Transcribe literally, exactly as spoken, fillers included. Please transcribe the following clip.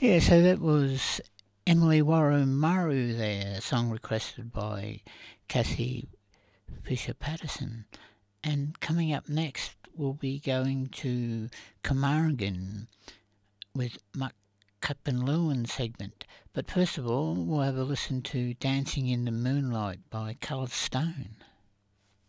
Yeah, so that was Emily Warren Maru there, a song requested by Kathy Fisher Patterson. And coming up next, we'll be going to Carmarthen with Muck Cup and Lewin segment. But first of all, we'll have a listen to Dancing in the Moonlight by Coloured Stone.